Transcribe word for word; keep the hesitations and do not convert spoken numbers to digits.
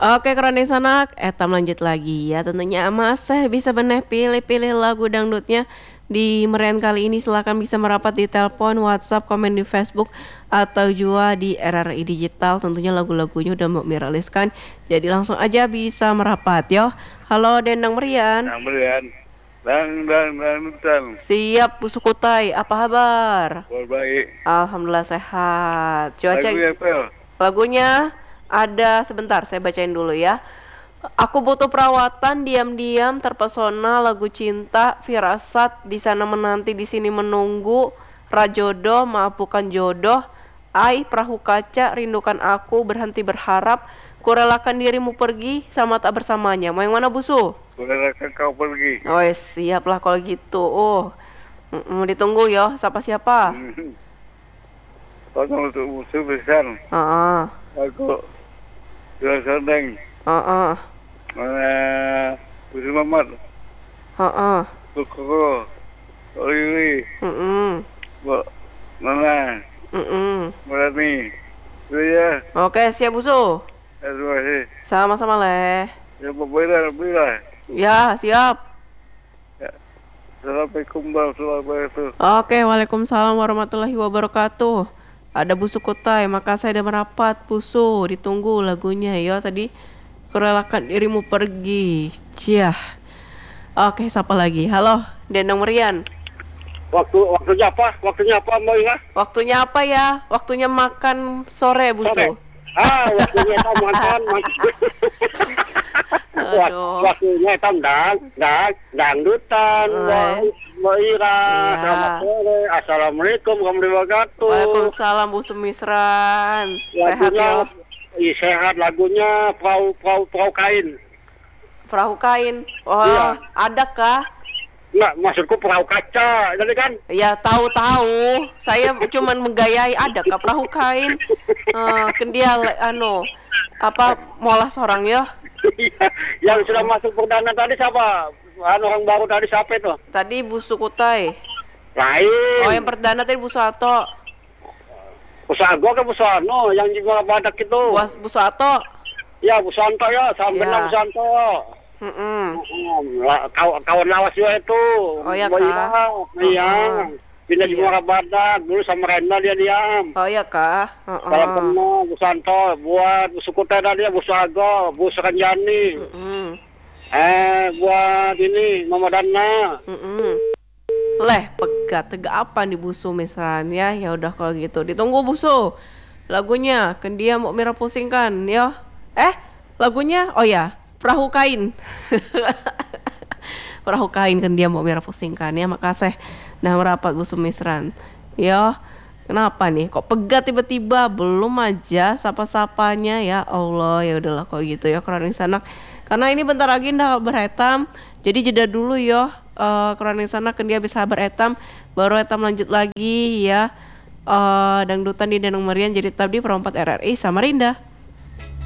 Oke, Kroni Sanak, etam lanjut lagi ya. Tentunya masih bisa beneh pilih-pilih lagu dangdutnya di merian kali ini. Silakan bisa merapat di telepon, WhatsApp, komen di Facebook atau juga di R R I Digital. Tentunya lagu-lagunya udah mau miraliskan, jadi langsung aja bisa merapat yo. Halo Dendang Merian. Dendang Merian. Dang dang dang dang. Siap Bu Sukutai, apa kabar? Kabar baik. Alhamdulillah sehat. Cuaca Lagunya apa? lagunya ada, sebentar saya bacain dulu ya. Aku butuh perawatan, diam-diam terpesona, lagu cinta, firasat, di sana menanti, di sini menunggu, rajodoh, maaf bukan jodoh, ai, perahu kaca, rindukan aku, berhenti berharap, kurelakan dirimu pergi, sama tak bersamanya. Mau yang mana Busu? Kurelakan kau pergi. Oh siap lah kalau gitu. Oh, mau ditunggu ya. Siapa-siapa? Aku untuk musuh besar. Heeh. Aku jual sondeng. Heeh. Mana Budi Mamat. Heeh. Koko. Oliwi. Heeh. Mbak Nana. Heeh. Murani. Itu ya. Oke, siap Busu. Ya, terima kasih. Sama-sama leh. Ya, Bapak Bila. Ya, siap. Ya. Assalamualaikum warahmatullahi wabarakatuh. Oke, waalaikumsalam warahmatullahi wabarakatuh. Ada Busu Kutai, maka saya udah merapat. Busu, ditunggu lagunya ya. Tadi kurelakan dirimu pergi. Ciah. Oke, siapa lagi? Halo, Dendang Merian. Waktu waktunya apa? Waktunya apa Mbak Ina? Waktunya apa ya? Waktunya makan sore, Busu. Sore. Ah, waktunya itu makan, makan. Aduh. Waktunya itu dang, dang, dangdutan, Mbak Ira. Ya. Selamat sore. Assalamualaikum warahmatullahi wabarakatuh. Waalaikumsalam Busu Misran. Sehat Lagunya, ya? iya, sehat. Lagunya perahu perahu perahu kain. Perahu kain. Oh, Iya. ada kah? Enggak, maksudku perahu kaca, jadi kan? Ya tahu-tahu. Saya cuman menggayai, ada kah perahu kain? Eh, kendia le- anu apa molah seorang ya? Iya, yang sudah masuk perdana tadi siapa? Anu orang baru tadi siapa itu? Tadi Bu Sukutai. Lain. Oh, yang perdana tadi Bu Sato. Usaha gua ke Busano yang juga badak itu. Bu, Bu Sato. Ya, Bu Santo ya, sampai Ya. Bu Santo. Mm-mm. La, kaw, kawan lawas juga itu. Oh ya Mbak Ira. kah? Iya. Uh-uh. Pindah di Iya. Muara Badak, dulu sama Renda dia diam. Oh ya kah? Salam Uh-uh. kenal Bu Santo, buat Bu Sukutai tadi, Bu Sago, Bu Sekanjani. Mm-mm. Eh, buat ini Mama Dana. Mm-mm. Leh, pegat tegak apa nih Busu Misran ya? Ya udah kalau gitu ditunggu Busu. Lagunya Kendia mau merah pusingkan ya. Eh, lagunya oh ya, Perahu Kain. Perahu Kain Kendia mau merah pusingkan ya. Makasih. Nah, merapat Busu Misran. Ya, kenapa nih? Kok pegat tiba-tiba? Belum aja sapa-sapanya ya Allah. Ya udahlah kalau gitu ya Kroni Sanak. Karena ini bentar lagi udah beretam. Jadi jeda dulu ya. Uh, Kroni Sanak Kendia bisa beretam. Baru etam lanjut lagi ya. Uh, dangdutan di Dendang Merian jadi tetap di Perempat R R I Samarinda.